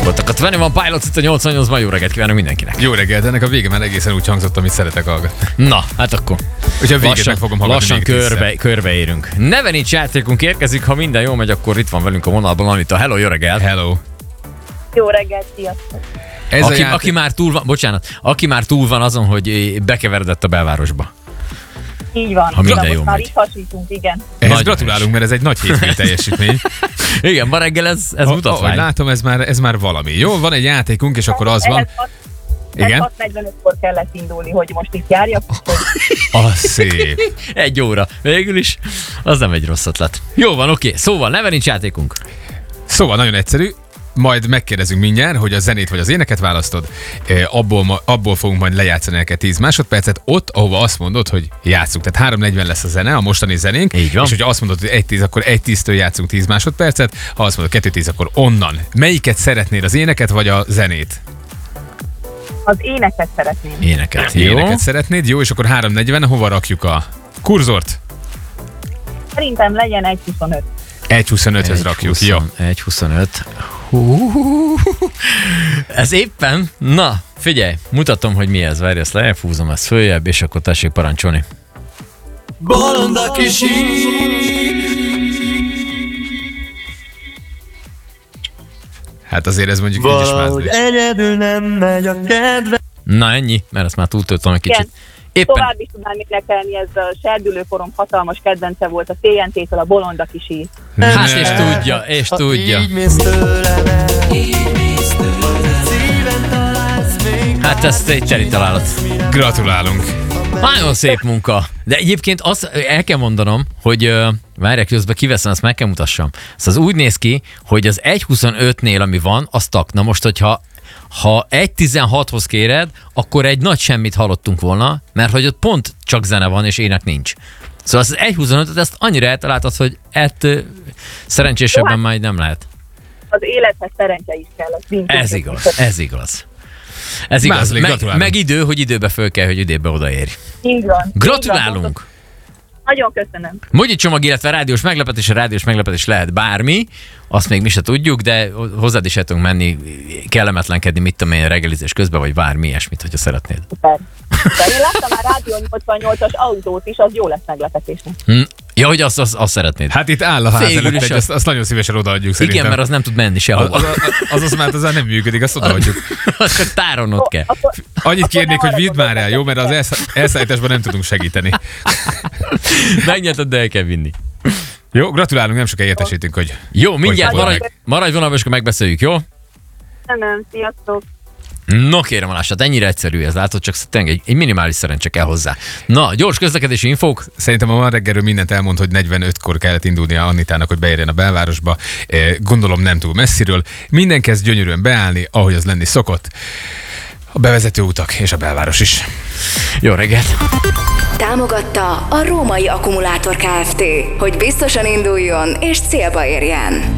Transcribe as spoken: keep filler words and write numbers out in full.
Voltak a huszonegy Pilots itt a nyolcvannyolcban, jó reggelt kívánok mindenkinek. Jó reggelt, ennek a vége már egészen úgy hangzott, amit szeretek hallgatni. Na, hát akkor Úgyhogy a végét meg fogom hallgatni. Lassan körbe, körbeérünk. Neve nincs játékunk érkezik, ha minden jól megy, akkor itt van velünk a vonalban Anita. Hello, jó reggelt. Hello. Jó reggelt, sziasztok. Ez aki, játék... aki már túl van, bocsánat, aki már túl van azon, hogy bekeveredett a belvárosba. Így van. Ha minden jól már megy. itt hasítunk, igen. Ehhez gratulálunk, mert ez egy nagy hétfői teljesítmény. Igen, ma reggel ez, ez mutatvány. Látom, ez már, ez már valami. Jó, van egy játékunk, és akkor az van. Igen? hat negyvenötkor kellett indulni, hogy most itt járjak. Az szép. Egy óra. Végül is az nem egy rossz ötlet. Jó van, oké. Szóval neve nincs játékunk. Szóval nagyon egyszerű. Majd megkérdezünk mindjárt, hogy a zenét vagy az éneket választod. Abból, abból fogunk majd lejátszani neked tíz másodpercet, ott, ahova azt mondod, hogy játszunk. Tehát három negyven lesz a zene, a mostani zenénk. Így van. És hogyha azt mondod, hogy egy tíz, akkor egy tíztől játszunk tíz másodpercet. Ha azt mondod kettő tíz, akkor onnan. Melyiket szeretnéd, az éneket vagy a zenét? Az éneket szeretném. Éneket, jó. Éneket szeretnéd, jó, és akkor három negyven, hova rakjuk a kurzort? Szerintem legyen egy huszonöt. egy huszonöthöz rakjuk, jó. egy huszonöt. Hú, ez éppen, na, figyelj, mutatom, hogy mi ez. Várj, ezt lejjebb húzom, ezt följebb, és akkor tessék parancsolni. Bolond a kis Hát azért ez mondjuk így is valahogy egyedül nem megy a kedve. Na ennyi, mert ezt már túltöltöm egy kicsit. Éppen. Tovább is tudnám énekelni, ez a serdülőkorom hatalmas kedvence volt a té en té-től, a Bolond a kis Hát és tudja, és tudja. Így mész tőle, így mész tőle, szíven találsz még. Hát ezt egy teli találat. Gratulálunk. Nagyon szép munka. De egyébként azt el kell mondanom, hogy uh, várjál, közben kiveszem, ezt meg kell mutassam. Szóval az úgy néz ki, hogy az egy huszonötnél, ami van, az tak. Na most, hogyha ha egy tizenhathoz kéred, akkor egy nagy semmit hallottunk volna, mert hogy ott pont csak zene van, és ének nincs. Szóval az egy huszonötöt ezt annyira eltaláltad, hogy ett szerencsésebben már nem lehet. Az élethez szerencse is kell. Ez igaz, ez igaz. Ez igaz. Mázlik, meg, meg idő, hogy időbe föl kell, hogy időbe odaérj. Így van. Gratulálunk! Nagyon köszönöm. Mogyi csomag, illetve rádiós meglepetés, a rádiós meglepetés lehet bármi, azt még mi se tudjuk, de hozzád is el tudunk menni, kellemetlenkedni, mit tudom én, reggelizés közben, vagy bármi ilyesmit, hogyha szeretnéd. Szuper. Szuper. Én láttam már Rádió nyolcvannyolcas autót is, az jó lesz meglepetésnek. Hm. Ja, hogy azt, azt, azt szeretnéd. Hát itt áll a ház Végül előtt, is egy, a- azt, azt nagyon szívesen odaadjuk szerintem. Igen, mert az nem tud menni sehova. Az, az, az, az már az nem működik, azt odaadjuk. Az csak táron ott kell. Akkor, Annyit akkor kérnék, ne hogy vidd már el, jó? Mert az haragudj. elsz- elszállításban nem tudunk segíteni. Megnyerted, de el kell vinni. Jó, gratulálunk, nem sokáig értesítünk, hogy... Jó, mindjárt Hogy maradj, maradj vonalba, és akkor megbeszéljük, jó? Köszönöm, sziasztok. No kérem alását, ennyire egyszerű ez, látod, csak tényleg egy, egy minimális szerencse kell hozzá. Na, gyors közlekedési infók. Szerintem a ma reggelről mindent elmond, hogy negyvenötkor kellett indulnia Annitának, hogy beérjen a belvárosba. Eh, Gondolom nem túl messziről. Minden kezd gyönyörűen beállni, ahogy az lenni szokott. A bevezető utak és a belváros is. Jó reggelt! Támogatta a Római Akkumulátor Kft., hogy biztosan induljon és célba érjen.